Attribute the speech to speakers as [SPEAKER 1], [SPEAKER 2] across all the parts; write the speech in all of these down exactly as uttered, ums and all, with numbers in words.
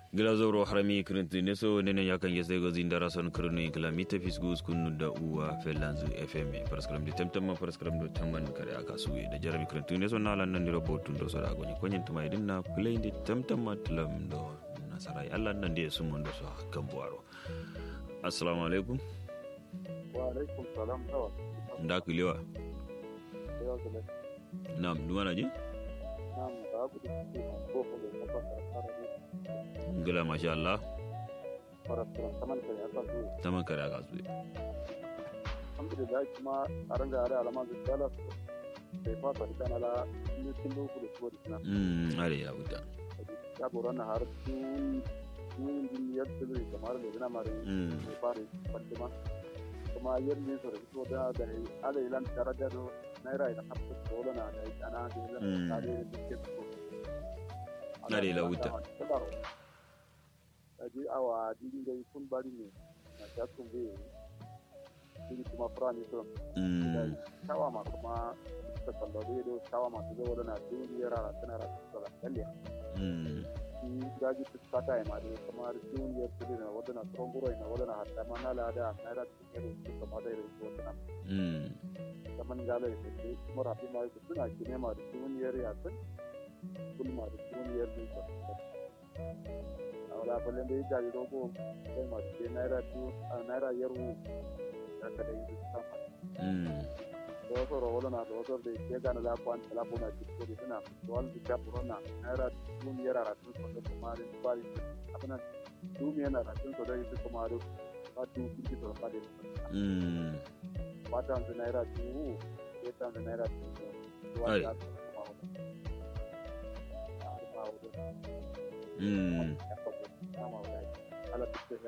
[SPEAKER 1] Glazoro harami kirinti neso nene yakan yese gozi ndara son kirinu kilamita fisgus kunu da uwa felanzu F M paraskram di temtama paraskram do tamman kare aka suwe da jarami kirinti neso nala nan di robotun do so da gonye konyen tuma idin na play di temtama tlam do nasarai Allah nan di sumun do so kambuaro. Assalamu alaikum.
[SPEAKER 2] Wa alaikum salam tawa.
[SPEAKER 1] Nda kulewa. Naam, dumana ji?
[SPEAKER 2] Naam, da ku di ko ko da ka fara
[SPEAKER 1] Gila masha Allah.
[SPEAKER 2] Para teman kare aka su.
[SPEAKER 1] Taman kare aka su.
[SPEAKER 2] Alhamdulillah kuma aranga are alama da dala sai fata idan ala ni kin do ku da su da.
[SPEAKER 1] Mm, are ya wuta.
[SPEAKER 2] Ya borana har tun tun din ya tsiri kamar da dina mare.
[SPEAKER 1] Mm.
[SPEAKER 2] Sai fare fatima. Kuma yan ne so da so da da ala ilan daraja do naira ina hatta dole na da ana da ilan tare da ke ko.
[SPEAKER 1] Are la wuta.
[SPEAKER 2] Jadi awa dini dari pun bari ni, macam tu be, dini cuma peran itu.
[SPEAKER 1] Mm.
[SPEAKER 2] Sawa mak cuma sekolah dia tu sawa mak tu orang nak tu dia rara kena rara sekolah kan dia.
[SPEAKER 1] Mm.
[SPEAKER 2] Di gaji tu kata yang ada kemarin tu dia tu dia nak orang nak teronggur yang orang nak harta mana lah ada naira tu tu sama ada itu orang.
[SPEAKER 1] Mm.
[SPEAKER 2] Teman galau itu, cuma rapi mahu tu nak kini mahu tu dia dia tu, pun mahu tu dia tu. Awalnya boleh dia jadi robo, saya masih naira tu, naira yeru, saya kena itu sama.
[SPEAKER 1] Mm.
[SPEAKER 2] Dosa robo na dosa de kita nak lakukan lakukan itu di sana. Soal kita purana naira tu naira ratus pada kemarin kali, apa nak tu naira ratus pada itu kemarin,atu kita pada.
[SPEAKER 1] Mm.
[SPEAKER 2] Batang naira tu, kita naira tu.
[SPEAKER 1] Ay. Mm. Amin.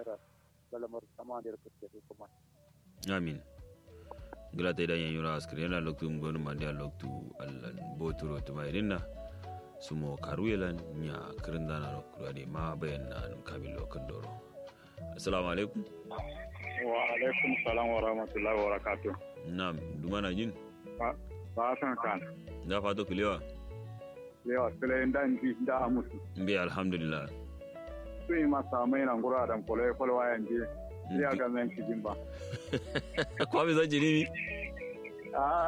[SPEAKER 1] Gila ta idan yanyura askari yana loktu ngonu mandi a loktu allan boturo tuma irinna sumo karuyelan nya kirindana lokru ade ma bayan na num kabil lokan doro. Assalamu alaikum.
[SPEAKER 2] Wa alaikum salam wa rahmatullahi wa barakatuh.
[SPEAKER 1] Naam, dumana jin?
[SPEAKER 2] Ba ba san kan.
[SPEAKER 1] Da fato kulewa.
[SPEAKER 2] Lewa sele ndan ji da amusu.
[SPEAKER 1] Mbi alhamdulillah.
[SPEAKER 2] Tui masa mai nan gura dan kole kole wayan je. Ya ga men cikin ba.
[SPEAKER 1] Kwa bi zanji ni?
[SPEAKER 2] Ah.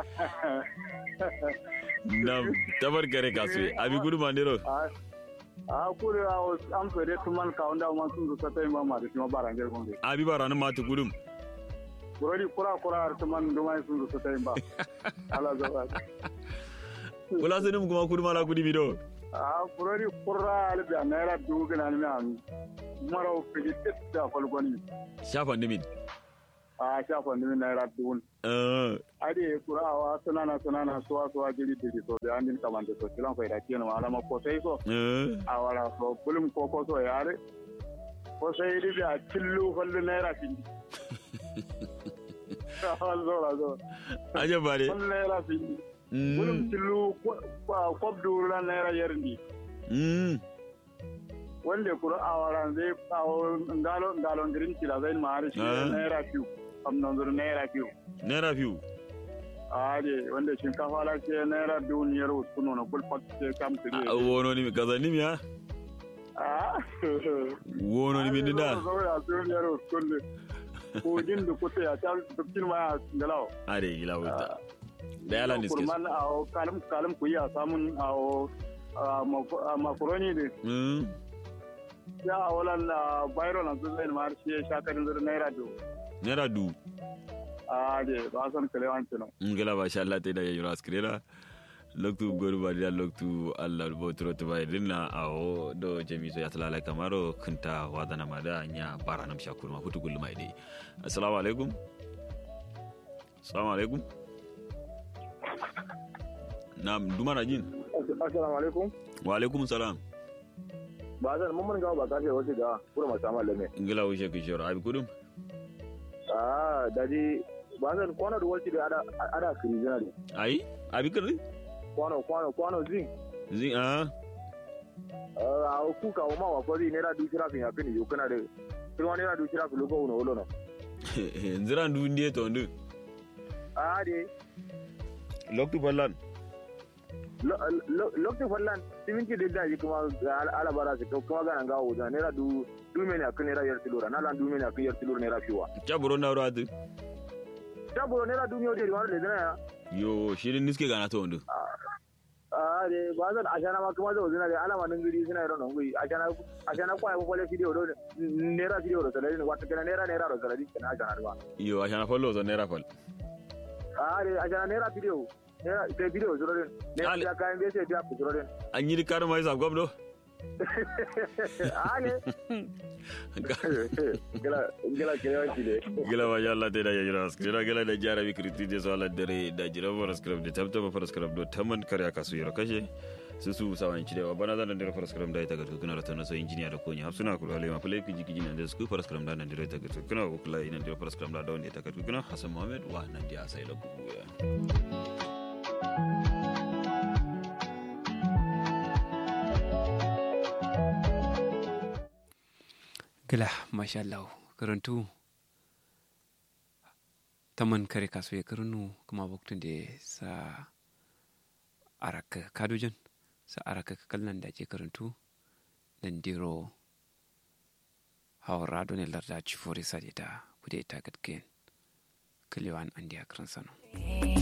[SPEAKER 1] Nam tabar gare kasu. Abi gudu mandiro.
[SPEAKER 2] Ah. Ah kure awo am fere tuman ka onda man sun zo sai ma ma da kuma barange gonge.
[SPEAKER 1] Abi barana ma tu gudum.
[SPEAKER 2] Kurori kura kura tuman dumai sun zo sai ba. Ala zawa.
[SPEAKER 1] Kula sunum kuma kudu mala kudi bido.
[SPEAKER 2] Ah kurori kura alba naira dugu na ni an. Maro fijitet da falgoni.
[SPEAKER 1] Shafa nimin.
[SPEAKER 2] Ah shafa nimin naira dugu.
[SPEAKER 1] Eh.
[SPEAKER 2] Ade kurawa sunana sunana suwa suwa jiri jiri so da andin kamante so kilan fa da kiyano alama ko sai so.
[SPEAKER 1] Eh.
[SPEAKER 2] Awara so bulum ko ko so yare. Ko sai ri da killu fallu naira findi. Allah Allah.
[SPEAKER 1] Aje bare.
[SPEAKER 2] Fallu naira findi. Bulum killu ko ko dura naira yerndi.
[SPEAKER 1] Mm.
[SPEAKER 2] Wanda kura awaran zai kawo ngalo ngalo ngirin kila zai mari shi naira fiu amnan zur naira fiu
[SPEAKER 1] Naira fiu.
[SPEAKER 2] aje wanda shinkafa la ce naira duniyar uskuno na kulfat ce kam tire
[SPEAKER 1] Wono ni kaza ni ya?
[SPEAKER 2] ah
[SPEAKER 1] Wono ni min da.
[SPEAKER 2] zo ya duniyar uskuno ko din da kuta ya ta dukkin ma ngalawo
[SPEAKER 1] Are ila wuta. Da yala ni skes.
[SPEAKER 2] kurman a kalam kalam ku ya samun a makaroni de
[SPEAKER 1] Mm.
[SPEAKER 2] ya walan bayro na zai mari shi shakarin zur naira do
[SPEAKER 1] Naira du.
[SPEAKER 2] aje ba san kalewan tuno
[SPEAKER 1] Ngala ba sha Allah ta da yura askrela. Loktu goru ba da loktu Allah botro to bai dinna awo do jamiso ya talala kamaro kunta wadana mada nya baranam shakur ma futu gulma dai. Assalamu alaikum. Assalamu alaikum. Naam, dumana jin?
[SPEAKER 2] assalamu alaikum
[SPEAKER 1] Wa alaikum salam.
[SPEAKER 2] ba zan mun mun ga ba kace wace ga kuma masa malame
[SPEAKER 1] Ngala wuce ki jora abi kudum.
[SPEAKER 2] ah daji ba zan kwana da wace da ada ada kirijina ne
[SPEAKER 1] Ai, abi kudum.
[SPEAKER 2] kwano kwano kwano zin
[SPEAKER 1] Zin ah.
[SPEAKER 2] a ku ka ma wa ko ne ra du kira fin ya fin yo kana da kuma ne ra du kira ku logo no lono
[SPEAKER 1] Nzira ndu ndiye to ndu.
[SPEAKER 2] ah de
[SPEAKER 1] Loktu ballan.
[SPEAKER 2] lokacin fallan siminti da daji kuma alabara su kuma ganan gawo da naira du dume ne akan naira yar tilora na lan dume ne akan yar tilora naira fiwa
[SPEAKER 1] Chaburo na radu.
[SPEAKER 2] taburo naira dume o de wani da dana
[SPEAKER 1] Yo shirin niske gana to ndo.
[SPEAKER 2] ah de bazan ashana ma kuma zo zina da alama nan guri suna ron ngui ashana ashana kwa ko le video do naira video do salari ne wata kana naira naira do salari kana ashana ba
[SPEAKER 1] Yo ashana follow zo naira fol.
[SPEAKER 2] ah de ashana naira video naira te video zo ron ne ya kan be sai dia ku zo ron
[SPEAKER 1] An yi kar mai sa gwamno.
[SPEAKER 2] ah ne gila gila gila kile
[SPEAKER 1] Gila ba yalla te da yira skira gila da jara bi kriti de so ala dare da jira for script de tabta ba for script do taman kare aka su yira kashe su su sawan ci da bana zan da for script da ita ga kuna rata na so engineer da konya hafsuna ku alema play ki jiki jina da su for script da nan da ita ga kuna ku kula ina da for script da wanda ita ga kuna Hassan Muhammad wa nan dia sai da ku ya
[SPEAKER 3] gila masha Allah karantu taman kare kaso ya karnu kuma baktun da sa araka kadojan sa araka kallan da ke karantu dan diro hawara don larda ci fori sa da kude ta katken kalewan an dia karan sano